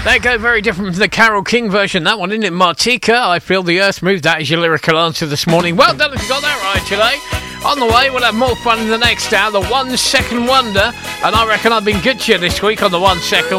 There you go, very different from the Carole King version, that one, isn't it? Martika, I Feel the Earth Move. That is your lyrical answer this morning. Well done if you got that right, Chile. On the way, we'll have more fun in the next hour, the 1 second wonder. And I reckon I've been good to you this week on the 1 second.